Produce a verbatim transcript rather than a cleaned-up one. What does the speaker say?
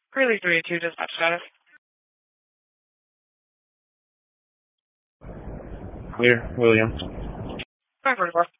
Curly three two, dispatch status. Clear, William. five forty-four.